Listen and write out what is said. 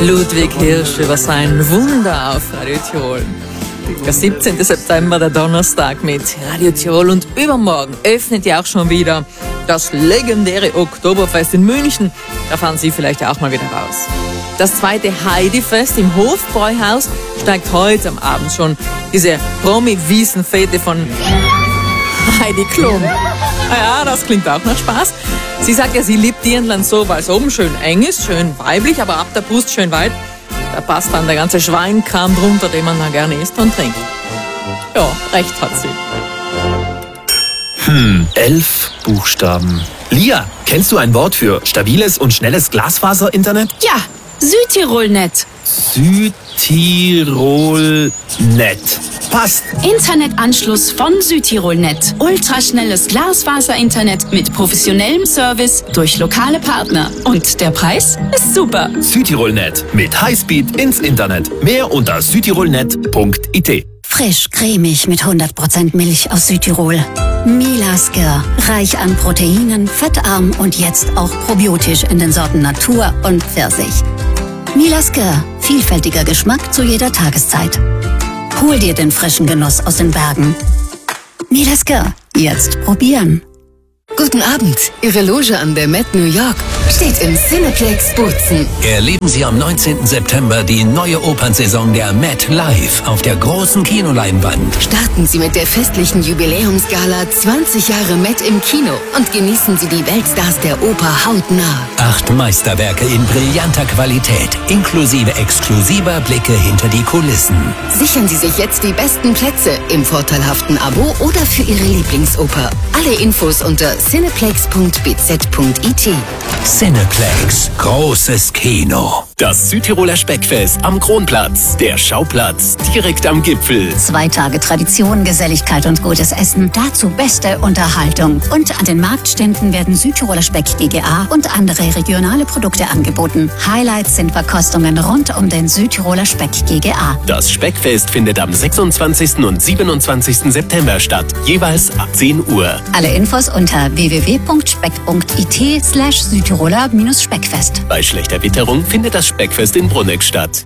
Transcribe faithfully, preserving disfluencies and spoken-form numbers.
Ludwig Hirsch über sein Wunder auf Radio Tirol. Der siebzehnten September, der Donnerstag mit Radio Tirol, und übermorgen öffnet ja auch schon wieder das legendäre Oktoberfest in München. Da fahren Sie vielleicht auch mal wieder raus. Das zweite Heidi-Fest im Hofbräuhaus steigt heute am Abend schon diese Promi-Wiesenfete von Heidi Klum. Ja, das klingt auch nach Spaß. Sie sagt ja, sie liebt Dirndl so, weil es oben schön eng ist, schön weiblich, aber ab der Brust schön weit. Da passt dann der ganze Schweinkram drunter, den man dann gerne isst und trinkt. Ja, recht hat sie. Hm, elf Buchstaben. Lia, kennst du ein Wort für stabiles und schnelles Glasfaser-Internet? Ja, Südtirolnet. Südtirolnet. Passt. Internetanschluss von Südtirolnet. Ultraschnelles Glasfaser-Internet mit professionellem Service durch lokale Partner. Und der Preis ist super. Südtirolnet. Mit Highspeed ins Internet. Mehr unter südtirolnet punkt I T. Frisch, cremig mit hundert Prozent Milch aus Südtirol. Milasker, reich an Proteinen, fettarm und jetzt auch probiotisch in den Sorten Natur und Pfirsich. Milasker, vielfältiger Geschmack zu jeder Tageszeit. Hol dir den frischen Genuss aus den Bergen. Milasker, jetzt probieren. Guten Abend. Ihre Loge an der Met New York steht im Cineplex Bozen. Erleben Sie am neunzehnten September die neue Opernsaison der Met live auf der großen Kinoleinwand. Starten Sie mit der festlichen Jubiläumsgala zwanzig Jahre Met im Kino und genießen Sie die Weltstars der Oper hautnah. Acht Meisterwerke in brillanter Qualität, inklusive exklusiver Blicke hinter die Kulissen. Sichern Sie sich jetzt die besten Plätze im vorteilhaften Abo oder für Ihre Lieblingsoper. Alle Infos unter cineplex punkt b z punkt I T. Cineplex, großes Kino. Das Südtiroler Speckfest am Kronplatz. Der Schauplatz direkt am Gipfel. Zwei Tage Tradition, Geselligkeit und gutes Essen. Dazu beste Unterhaltung. Und an den Marktständen werden Südtiroler Speck G g A und andere regionale Produkte angeboten. Highlights sind Verkostungen rund um den Südtiroler Speck G g A. Das Speckfest findet am sechsundzwanzigsten und siebenundzwanzigsten September statt. Jeweils ab zehn Uhr. Alle Infos unter w w w punkt speck punkt I T slash Südtiroler Speckfest. Bei schlechter Witterung findet das Speckfest in Bruneck statt.